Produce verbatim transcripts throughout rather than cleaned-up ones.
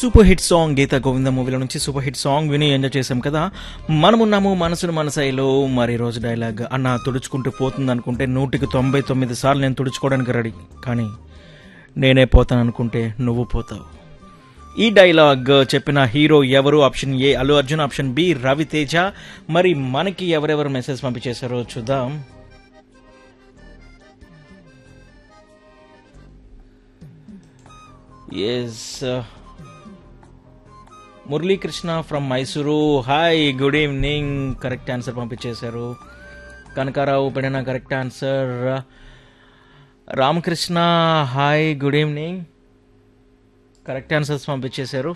Super hit song గీత గోవింద మూవీలో నుంచి super hit song విని ఎంజాయ్ చేసాం కదా. మనమున్నాము మనసును మనసైలో. మరి రోజు డైలాగ్ అన్న తుడుచుకుంటూ పోతుంది అనుకుంటే నూటికి తొంభై తొమ్మిది సార్లు నేను తుడుచుకోవడానికి రెడీ, కానీ నేనే పోతాను అనుకుంటే నువ్వు పోతావు. ఈ డైలాగ్ చెప్పిన హీరో ఎవరు? Option A Allu Arjun, option B Raviteja. మరి మనకి ఎవరెవరు మెసేజ్ పంపించేశారో చూద్దాం. Yes, Muralikrishna from Mysuru, hi good evening, correct answer పంపించేశారు. Kanakarao Pedana correct answer. Ramakrishna hi good evening, correct answers పంపించేశారు.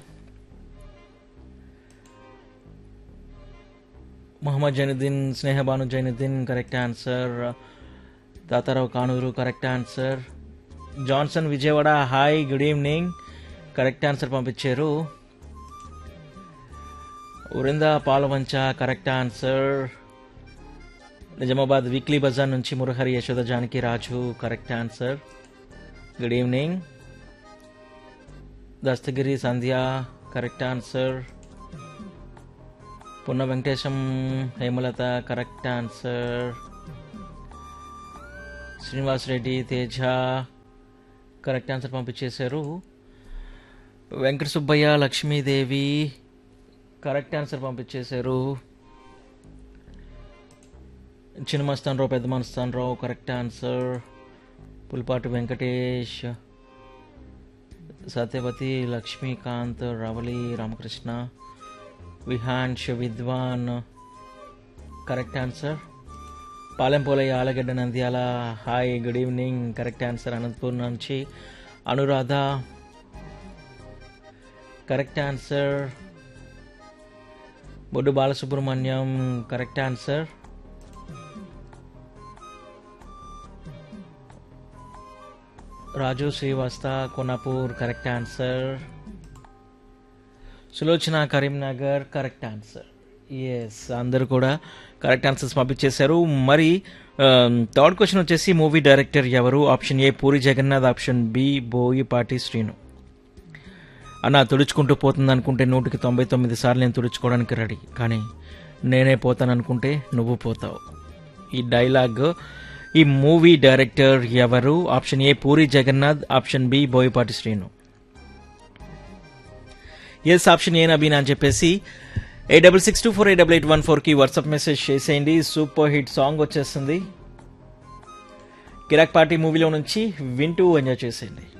Mohammed Zainuddin, Sneha Banu Zainuddin correct answer. Tatarao Kanuru correct answer. Johnson Vijayawada hi good evening, correct answer పంపించారు. ఉరిందా Palvancha correct answer. Nizamabad weekly Bazar నుంచి మురహరి యశోద జానకి రాజు correct answer. Good evening. Dastagiri సంధ్య correct answer. Punna Venkatesham Hemalatha correct answer. Srinivas Reddy Teja correct answer పంపించేశారు. Venkata Subbaiah Lakshmidevi correct answer పంపించేశారు. చిన్న మస్తాన్ రావు, పెద్ద మస్తాన్ రావు correct answer. Pulpati Venkatesh, Satyavathi, Lakshmikanth, Ravali, Ramakrishna, Vihansh, విద్వాన్ correct answer. Palem Polayya, Allagadda, Nandyal hi good evening, correct answer. Anantapur నుంచి Anuradha correct answer. బొడ్డు Balasubrahmanyam correct answer. రాజు శ్రీవాస్త Konapur correct answer. Sulochana Karimnagar correct answer. Yes, అందరూ కూడా correct answers పంపించేశారు. మరి third question వచ్చేసి మూవీ డైరెక్టర్ ఎవరు? Option A puri Jagannadh, option B Boyapati Srinu. అన్న తుడుచుకుంటూ పోతుంది అనుకుంటే నూటికి తొంభై తొమ్మిది సార్లు నేను తుడుచుకోవడానికి రెడీ, కానీ నేనే పోతాను అనుకుంటే నువ్వు పోతావు. ఈ డైలాగ్ ఈ మూవీ డైరెక్టర్ ఎవరు? Option A puri Jagannadh, option B Boyapati Srinu. Yes, option A Nabin అని చెప్పేసి eight double six two four eight double eight one ఫోర్కి వాట్సాప్ మెసేజ్ చేసేయండి. సూపర్ హిట్ సాంగ్ వచ్చేస్తుంది కిరాక్ పార్టీ మూవీలో నుంచి, వింటూ ఎంజాయ్ చేసేయండి.